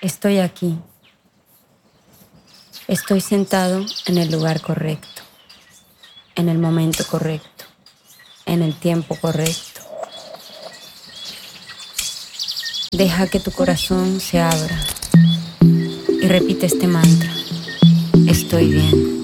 Estoy aquí. Estoy sentado en el lugar correcto, en el momento correcto, en el tiempo correcto. Deja que tu corazón se abra y repite este mantra. Estoy bien.